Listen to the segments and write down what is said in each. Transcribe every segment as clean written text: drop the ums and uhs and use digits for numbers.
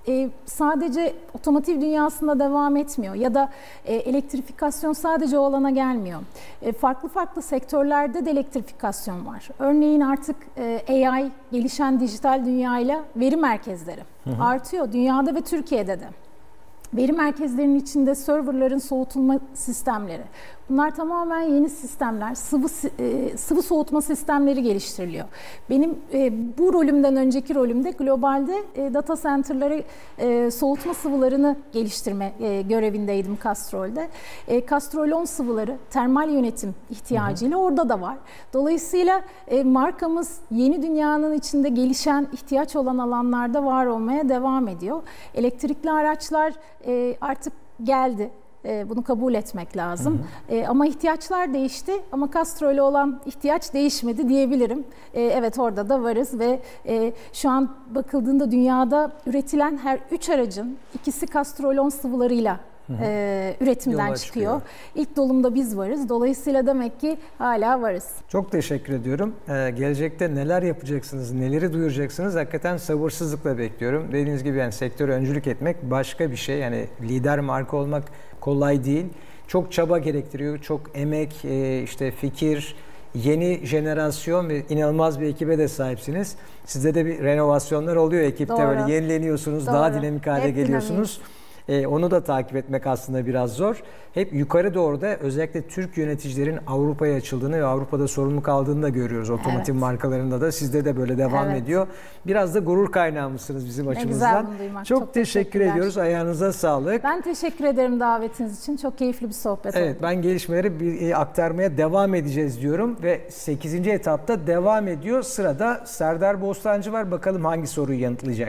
sadece otomotiv dünyasında devam etmiyor ya da elektrifikasyon sadece o alana gelmiyor. Farklı farklı sektörlerde de elektrifikasyon var. Örneğin artık AI, gelişen dijital dünyayla veri merkezleri artıyor dünyada ve Türkiye'de de. Veri merkezlerinin içinde serverların soğutulma sistemleri. Bunlar tamamen yeni sistemler, sıvı soğutma sistemleri geliştiriliyor. Benim bu rolümden önceki rolümde globalde data center'ları soğutma sıvılarını geliştirme görevindeydim Castrol'de. Castrol 10 sıvıları termal yönetim ihtiyacıyla orada da var. Dolayısıyla markamız yeni dünyanın içinde gelişen, ihtiyaç olan alanlarda var olmaya devam ediyor. Elektrikli araçlar artık geldi. Bunu kabul etmek lazım. Ama ihtiyaçlar değişti ama Castrol'e olan ihtiyaç değişmedi diyebilirim. Evet, orada da varız ve şu an bakıldığında dünyada üretilen her 3 aracın ikisi Castrol 10 sıvılarıyla üretimden çıkıyor. İlk dolumda biz varız. Dolayısıyla demek ki hala varız. Çok teşekkür ediyorum. Gelecekte neler yapacaksınız, neleri duyuracaksınız? Hakikaten sabırsızlıkla bekliyorum. Dediğiniz gibi yani sektöre öncülük etmek başka bir şey. Yani lider marka olmak kolay değil. Çok çaba gerektiriyor, çok emek, işte fikir, yeni jenerasyon ve inanılmaz bir ekibe de sahipsiniz. Sizde de bir renovasyonlar oluyor ekipte. Doğru. Böyle yenileniyorsunuz, Doğru. daha dinamik hale geliyorsunuz. Onu da takip etmek aslında biraz zor. Hep yukarı doğru da özellikle Türk yöneticilerin Avrupa'ya açıldığını ve Avrupa'da sorumluluk aldığını da görüyoruz. Otomotiv markalarında da sizde de böyle devam ediyor. Biraz da gurur kaynağımızsınız bizim açımızdan. Çok teşekkür ediyoruz. Ayağınıza sağlık. Ben teşekkür ederim davetiniz için. Çok keyifli bir sohbet oldu. Evet, ben gelişmeleri aktarmaya devam edeceğiz diyorum ve 8. etapta devam ediyor. Sırada Serdar Bostancı var. Bakalım hangi soruyu yanıtlayacak?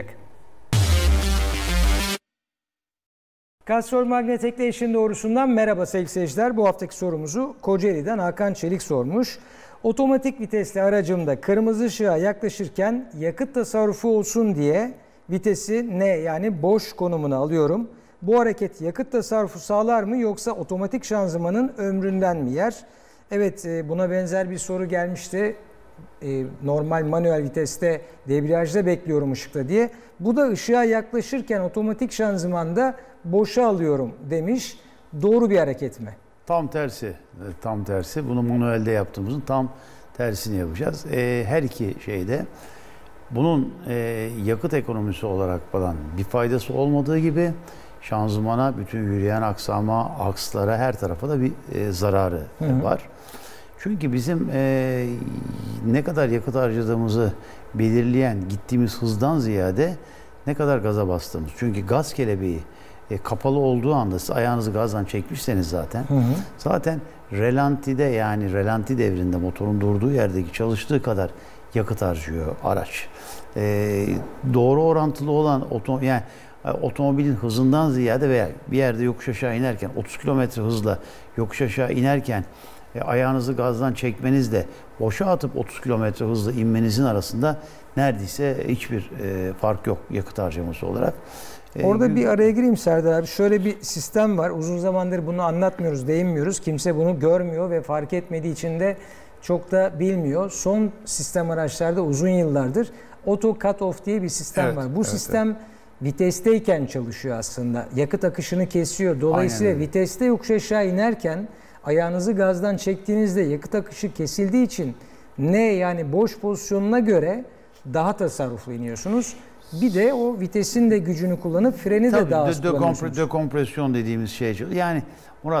Castrol Magnetek'le doğrusundan merhaba sevgili seyirciler. Bu haftaki sorumuzu Kocaeli'den Hakan Çelik sormuş. Otomatik vitesli aracımda kırmızı ışığa yaklaşırken yakıt tasarrufu olsun diye vitesi ne yani boş konumuna alıyorum. Bu hareket yakıt tasarrufu sağlar mı yoksa otomatik şanzımanın ömründen mi yer? Evet, buna benzer bir soru gelmişti. Normal manuel viteste debriyajda bekliyorum ışıkta diye. Bu da ışığa yaklaşırken otomatik şanzımanda boşa alıyorum demiş. Doğru bir hareket mi? Tam tersi. Tam tersi. Bunu manuelde yaptığımızın tam tersini yapacağız. Her iki şeyde bunun yakıt ekonomisi olarak falan bir faydası olmadığı gibi şanzımana, bütün yürüyen aksama, akslara, her tarafa da bir zararı var. Çünkü bizim ne kadar yakıt harcadığımızı belirleyen gittiğimiz hızdan ziyade ne kadar gaza bastığımız. Çünkü gaz kelebeği kapalı olduğu anda siz ayağınızı gazdan çekmişseniz zaten relantide yani relanti devrinde motorun durduğu yerdeki çalıştığı kadar yakıt harcıyor araç. Doğru orantılı olan yani otomobilin hızından ziyade veya bir yerde yokuş aşağı inerken 30 km hızla yokuş aşağı inerken ayağınızı gazdan çekmenizle boşa atıp 30 km hızla inmenizin arasında neredeyse hiçbir fark yok yakıt harcaması olarak. Orada bir araya gireyim Serdar abi. Şöyle bir sistem var. Uzun zamandır bunu anlatmıyoruz, değinmiyoruz. Kimse bunu görmüyor ve fark etmediği için de çok da bilmiyor. Son sistem araçlarda uzun yıllardır auto cut off diye bir sistem var. Bu sistem vitesteyken çalışıyor aslında. Yakıt akışını kesiyor. Dolayısıyla viteste yokuş aşağı inerken ayağınızı gazdan çektiğinizde yakıt akışı kesildiği için yani boş pozisyonuna göre daha tasarruflu iniyorsunuz. Bir de o vitesin de gücünü kullanıp freni de daha az kullanıyorsunuz. Dekompresyon dediğimiz şey. Yani Murat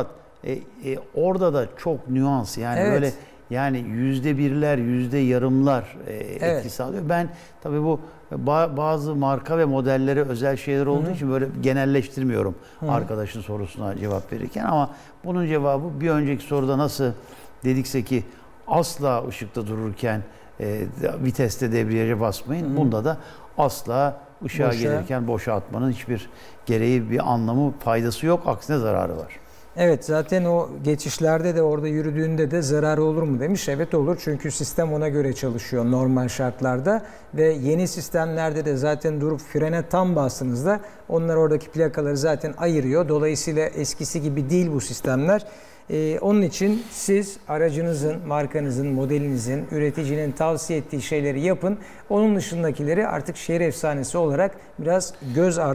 orada da çok nüans yani böyle yani %1'ler, %yarımlar etki sağlıyor. Ben tabii bu bazı marka ve modellere özel şeyler olduğu için böyle genelleştirmiyorum arkadaşın sorusuna cevap verirken ama bunun cevabı bir önceki soruda nasıl dedikse ki asla ışıkta dururken viteste debriyaja basmayın. Bunda da asla ışığa gelirken boşa atmanın hiçbir gereği, bir anlamı, faydası yok. Aksine zararı var. Evet, zaten o geçişlerde de orada yürüdüğünde de zararı olur mu demiş. Evet olur, çünkü sistem ona göre çalışıyor normal şartlarda ve yeni sistemlerde de zaten durup frene tam bastığınızda onlar oradaki plakaları zaten ayırıyor. Dolayısıyla eskisi gibi değil bu sistemler. Onun için siz aracınızın, markanızın, modelinizin, üreticinin tavsiye ettiği şeyleri yapın. Onun dışındakileri artık şehir efsanesi olarak biraz göz ardı